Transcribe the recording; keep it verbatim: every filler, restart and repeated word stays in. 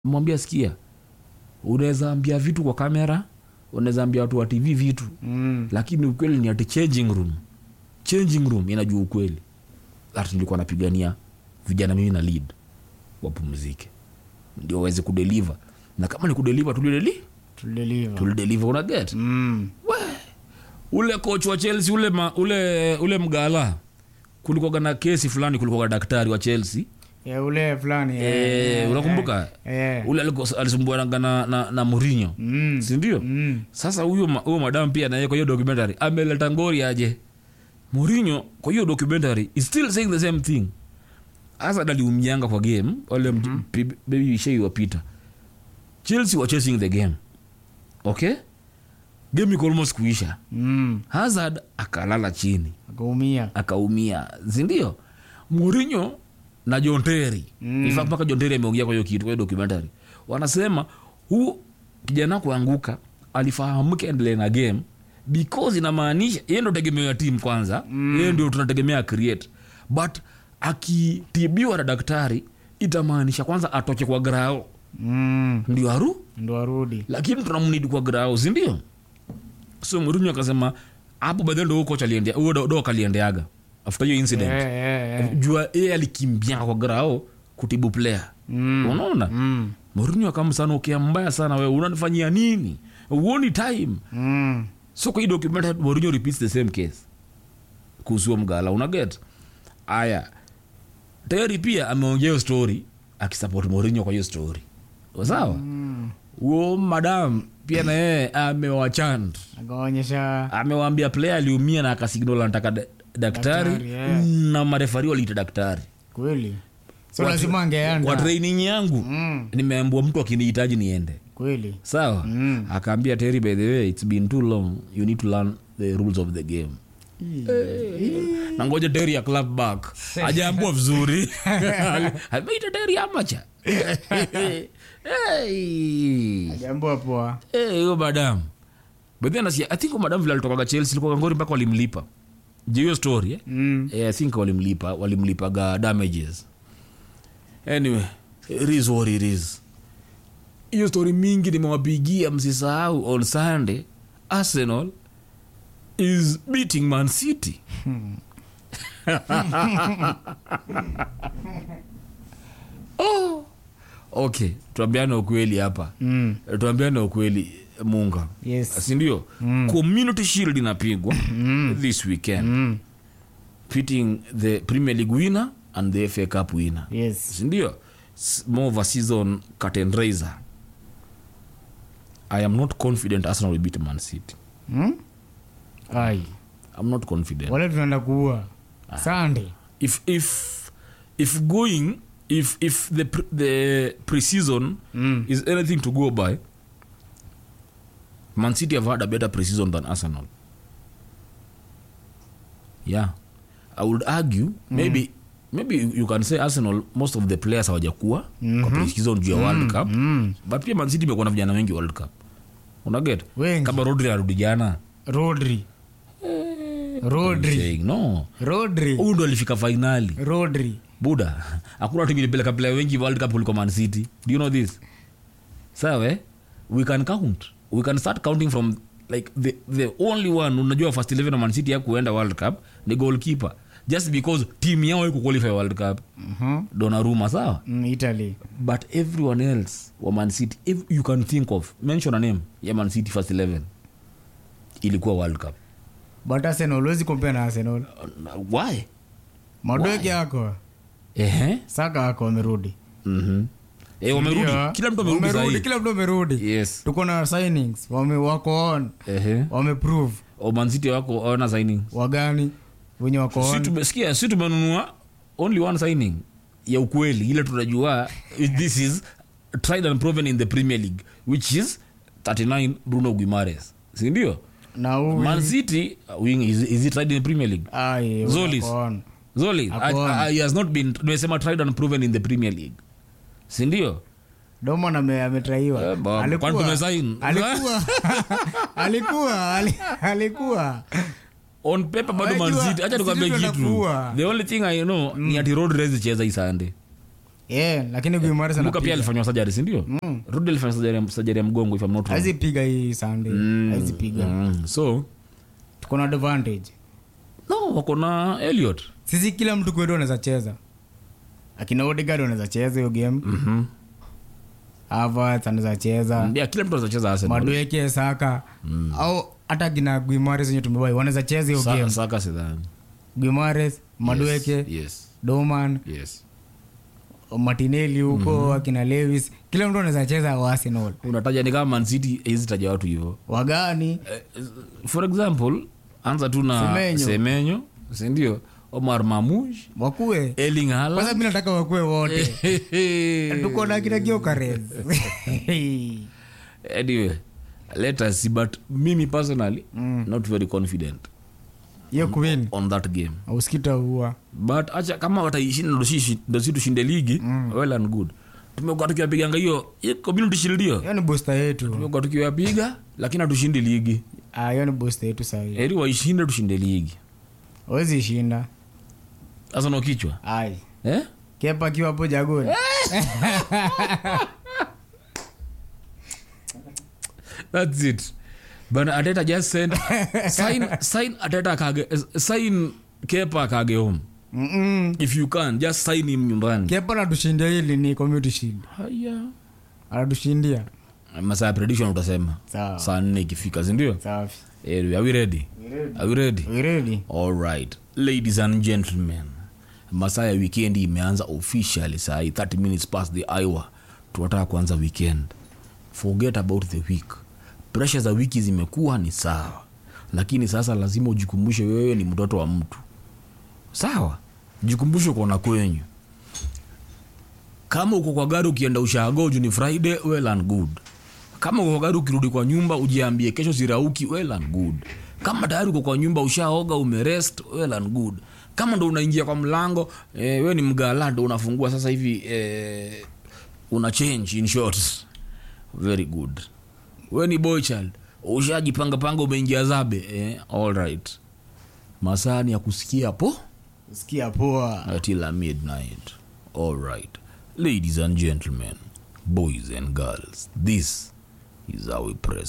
Mwambia sikia, unaweza ambia vitu kwa kamera, unaweza ambia watu wa T V vitu, mm. lakini ukweli ni ati changing room. Changing room inajua ukweli. Hata nilikuwa napigania vijana mimi na lead wapumzike, ndio waweze kudeliver. Na kama ni kudeliver tulideliver, tulideliver tulideliver una get. Mm. We, ule coach wa Chelsea ule ma, ule ule mgala, kulikuwa na kesi fulani, kulikuwa daktari wa Chelsea. Ya ule fulani eh, eh unakumbuka eh, ule alisumbua na na, na Mourinho, mm. si ndio? Mm. Sasa huyo huyo madam pia naye kwa hiyo documentary ameleta ngori aje Mourinho kwa hiyo documentary is still saying the same thing. Asa dali umnyanga kwa game wale mm -hmm. baby shei wapita Chelsea were chasing the game, okay, game iko almost kuisha. Mm. Hazard akalala chini akaumia akaumia, si ndio? Mourinho na John Terry, mm. in fact mpaka John Terry ameongea kwa hiyo kitu, kwa documentary wanasema huu kijana kuanguka alifahamu kaendelea na game because inamaanisha yeye ndo tegemea team kwanza, mm. yeye ndio tunategemea create, but akitibiwa na daktari itamaanisha kwanza atoke kwa grao, mm. ndio aru ndio arudi, lakini tunamnidi kwa grao, si ndio? So Mourinho akasema hapo baadaye ndio kocha aliendea huo ndo kaliendeaga after hiyo incident, yeah, yeah, yeah. jua yeye alikimbia kwa grao kutibu player, mm. unaona, mm. Mourinho akamsana okay, mbaya sana wewe unanifanyia nini, uoni time, mm. so kwa hiyo documentary Mourinho repeats the same case kuhusu mgala, una get. Aya, Terry pia ameongea story akisupport Mourinho kwa hiyo story, sawa. Huo mm. madam pia na yeye amewachand, akaonyesha, amewaambia player aliumia na akasignal anataka daktari, daktari yeah. na marefari waliita daktari kweli, so lazima angeenda kwa training yangu, mm. nimeambiwa mtu akinihitaji niende kweli, sawa. mm. Akaambia Terry, by the way it's been too long, you need to learn the rules of the game. Hey. Na ngoja Terry ya club back ajaambua vizuri ameita Terry amacha hey ajaambua poa eh hiyo madam. But then I think madam vile alitoka Chelsea ilikuwa ngori mpaka walimlipa. Je, hiyo story eh? Mm. Eh, I think walimlipa, walimlipa ga damages. Anyway, it is what it is. Hiyo story mingi nimewapigia, msisahau on Sunday Arsenal is beating Man City. Hmm. Oh. Okay, tuambiane ukweli hapa. Mm. Tuambiane ukweli Munga. Yes. Si ndio? Mm. Community Shield inapigwa mm. this weekend. Mm. Pitting the Premier League winner and the F A Cup winner. Yes. Si ndio? More of a season curtain raiser. I am not confident Arsenal will beat Man City. Hmm? Ai. I'm not confident. Wale tunaenda kuua Sunday. If if if going if if the pre, the pre-season mm. is anything to go by, Man City have had a better pre-season than Arsenal. Yeah, I would argue mm. maybe maybe you can say Arsenal most of the players hawajakuwa mm-hmm. kwa pre-season juu ya mm. World Cup, mm. but pia Man City imekuwa na vijana wengi World Cup. Una get? Kama Rodri arudi jana. Rodri. Rodri. Saying, no. Rodri. Huyu ndo alifika finali. Rodri. Buda. Hakuna timu ilipeleka player wengi World Cup kuliko Man City. Do you know this? Sawa, we can count. We can start counting from like the the only one unajua first eleven of Man City ya kuenda World Cup ni goalkeeper. Just because team yao iko qualify World Cup. Mhm. Mm Donnarumma, sawa? Mm, Italy. But everyone else wa Man City, if you can think of, mention a name ya Man City first eleven ilikuwa World Cup. But Arsenal always compare na Arsenal. Uh, why? Madogo yako. Eh? Saka yako amerudi. Mhm. Eh, wamerudi. Kila mtu amerudi zaidi. Kila mtu amerudi. Yes. Tuko na signings, wame wako on. Eh. Wame prove. O Man City wako on signings. Wagani? Wenye wako on. Sisi tumesikia, sisi tumenunua only one signing ya ukweli ile tunajua this is tried and proven in the Premier League, which is thirty-nine Bruno Guimaraes. Si ndio? Now Man City wing is, is it tried in the Premier League? Aye, Zolis. Zolis. He has not been nimesema tried and proven in the Premier League. Si ndio? Doma na ametraiwa. Eh, alikuwa tumesign. Alikuwa. alikuwa alikuwa on paper bado Man City. Acha tukwambie kitu. The only thing I know mm. ni ati Rodri cheza hii Sunday. Yeah, lakini Guimares Kumbuka pia anapiga. alifanywa surgery, si ndio? Mm. Rudy alifanywa surgery surgery ya mgongo if I'm not wrong. Haizi piga hii Sunday. Haizi piga. Mm. So Tuko na advantage. no, wako na Elliot. Sisi kila mtu kwetu anaweza cheza. Akina Odegaard anaweza cheza hiyo game. Mhm. Havertz anaweza cheza. Ndio kila mtu anaweza cheza Arsenal. Madueke Saka au hata kina Guimares yenye tumebai wanaweza cheza hiyo Sa- game. Saka sidhani. Guimares, Madueke, Yes. Yes. Doman, Yes. Martinelli huko akina Lewis, kila mtu anaweza cheza wa Arsenal. Unataja ni kama Man City hizi taja watu hivyo. Wagani? For example, anza tu na Semenyo. Semenyo, si ndio? Omar Mamouche, Wakue. Erling Kwanza Haaland. mimi nataka wakue wote. Tuko na kina Gyökeres. Anyway, let us see, but mimi personally not very confident Hiyo queen on that game. usikita huwa. But acha kama wataishinda ndo sisi ndo sisi tushinde ligi, well and good. Tumekuwa tukiwapiganga hiyo hiyo community shield hiyo. Hiyo ni booster yetu. Tumekuwa tukiwapiga lakini hatushindi ligi. Ah, hiyo ni booster yetu sasa hivi. Heri waishinde tushinde ligi. Hawezi shinda. Sasa no kichwa. Ai. Eh? Kepa akiwa hapo jagoni. That's it. But Ateta just sent sign sign Ateta kage sign Kepa kage home. Mm. If you can just sign him nyumbani. Kepa anatushindia hili ni community shield. Haya. Anatushindia. Masaa ya prediction utasema. Sawa. Saa nne ikifika, si ndio? Safi. Anyway, are we ready? Are we ready? We ready? All right. Ladies and gentlemen. Masaa ya weekend imeanza officially saa thirty minutes past the hour. Tunataka kuanza weekend. Forget about the week. Pressure za wiki zimekuwa ni sawa. Lakini sasa lazima ujikumbushe wewe ni mtoto wa mtu. Sawa? Jikumbushe kwa na kwenyu. Kama uko kwa gari ukienda ushago juu ni Friday, well and good. Kama uko kwa gari ukirudi kwa nyumba ujiambie kesho sirauki, well and good. Kama tayari uko kwa nyumba ushaoga umerest, well and good. Kama ndo unaingia kwa mlango eh, wewe ni mgala ndo unafungua sasa hivi eh, una change in shorts, very good. Wewe ni boy child ushajipanga panga umeingia zabe eh, all right. Masani ya kusikia po Sikia poa. until midnight. All right. Ladies and gentlemen, boys and girls, this is how we press